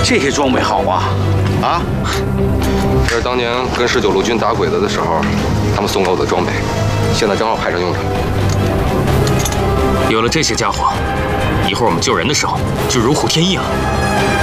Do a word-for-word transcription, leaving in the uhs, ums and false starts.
这些装备好啊！啊， 这是当年跟十九路军打鬼子的时候，他们送给我的装备，现在正好派上用场。 有了这些家伙，一会儿我们救人的时候就如虎添翼了。